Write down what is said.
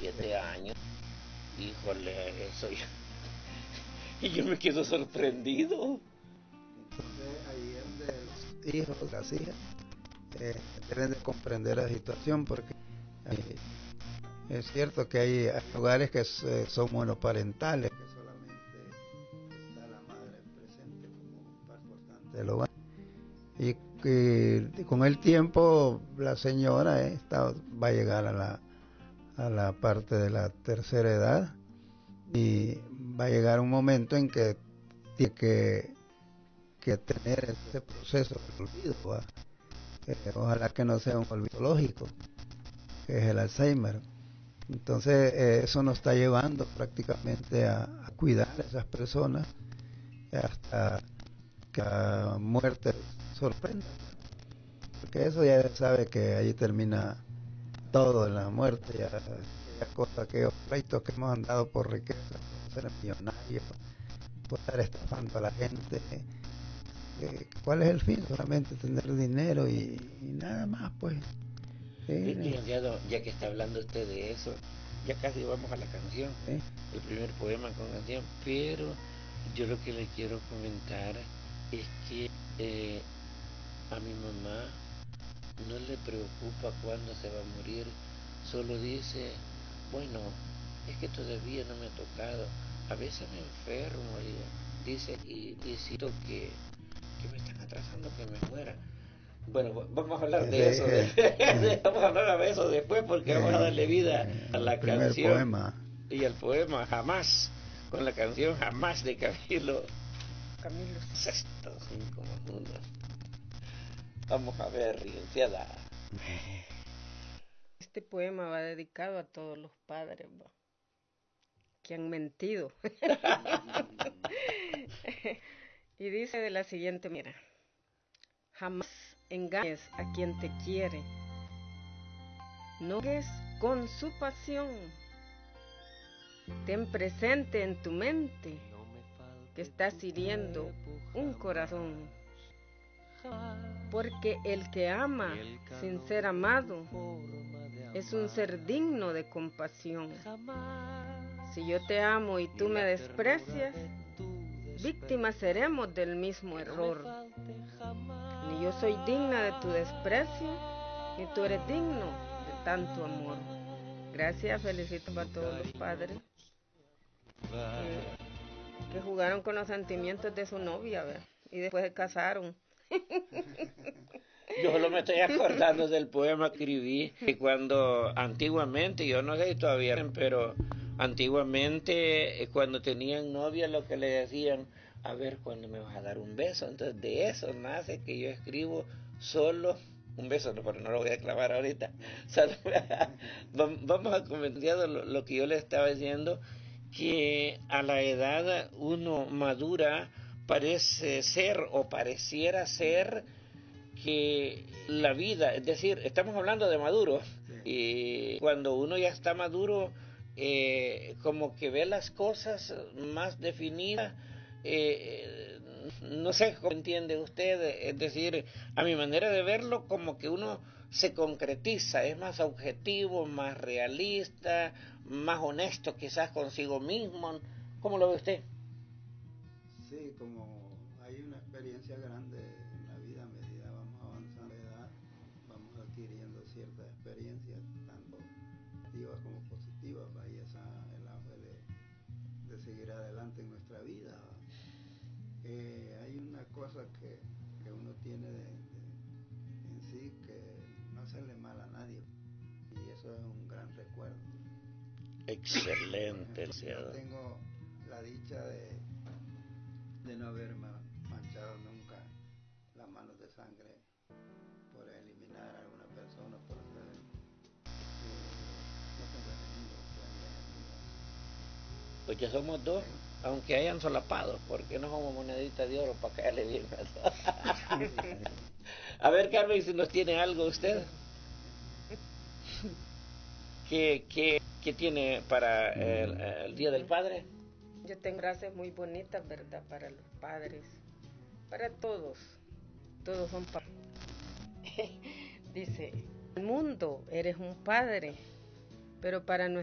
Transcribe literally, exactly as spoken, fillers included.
siete años. Híjole, eso ya. Y yo me quedo sorprendido. Entonces ahí es donde los hijos, las hijas, eh, deben de comprender la situación, porque eh, es cierto que hay, hay hogares que eh, son monoparentales, que solamente está la madre presente como parte importante del hogar. Y que con el tiempo la señora eh, está, va a llegar a la, a la parte de la tercera edad, y va a llegar un momento en que tiene que, que tener ese proceso de olvido. Eh, ojalá que no sea un olvido lógico, que es el Alzheimer. Entonces eh, eso nos está llevando prácticamente a, a cuidar a esas personas hasta que la muerte sorprenda, porque eso ya sabe que ahí termina todo en la muerte. Ya aquella cosa, aquellos pleitos que hemos andado por riqueza, por ser millonarios, por estar estafando a la gente, eh, ¿cuál es el fin? Solamente tener dinero y, y nada más, pues. Sí, licenciado, ya que está hablando usted de eso, ya casi vamos a la canción, ¿sí? El primer poema con canción, pero yo lo que le quiero comentar es que eh, a mi mamá no le preocupa cuándo se va a morir, solo dice, bueno, es que todavía no me ha tocado, a veces me enfermo, y dice, y, y siento que, que me están atrasando que me muera. Bueno, vamos a hablar de eso, de, vamos a hablar de eso después, porque vamos a darle vida a la canción poema. Y al poema Jamás, con la canción Jamás de Camilo Camilo Sesto, cinco minutos. Vamos a ver, licenciada. Este poema va dedicado a todos los padres, ¿va?, que han mentido. Y dice de la siguiente manera: jamás engañes a quien te quiere, no juegues con su pasión, ten presente en tu mente que estás hiriendo un corazón, porque el que ama sin ser amado es un ser digno de compasión. Si yo te amo y tú me desprecias, víctimas seremos del mismo error. Ni yo soy digna de tu desprecio, ni tú eres digno de tanto amor. Gracias, felicito a todos los padres que, que jugaron con los sentimientos de su novia, ¿verdad?, y después se casaron. Yo solo me estoy acordando del poema que escribí, que cuando antiguamente, yo no sé si todavía, pero antiguamente cuando tenían novia lo que le decían, a ver cuándo me vas a dar un beso. Entonces de eso nace que yo escribo solo un beso, no, pero no lo voy a clavar ahorita. Vamos a comentar lo, lo que yo le estaba diciendo, que a la edad uno madura, parece ser o pareciera ser que la vida, es decir, estamos hablando de maduro, y cuando uno ya está maduro, eh, como que ve las cosas más definidas, eh, no sé cómo entiende usted, es decir, a mi manera de verlo, como que uno se concretiza, es más objetivo, más realista, más honesto quizás consigo mismo. ¿Cómo lo ve usted? Sí, como hay una experiencia grande en la vida, a medida vamos avanzando de edad, vamos adquiriendo ciertas experiencias, tanto negativas como positivas, y esa es el auge de, de seguir adelante en nuestra vida. Eh, hay una cosa que, que uno tiene de, de, en sí, que no hacerle mal a nadie, y eso es un gran recuerdo. Excelente. Por ejemplo, yo tengo la dicha de de no haber manchado nunca las manos de sangre por eliminar a alguna persona, por hacer eh, no tengo enemigos, enemigos. Pues ya somos dos, ¿sí?, aunque hayan solapado, porque no somos monedita de oro para caerle bien. A ver, Carmen, si nos tiene algo usted. ¿Qué, qué, qué tiene para el, el Día del Padre? Yo tengo frases muy bonitas, ¿verdad?, para los padres, para todos, todos son padres. Dice, el mundo eres un padre, pero para nuestra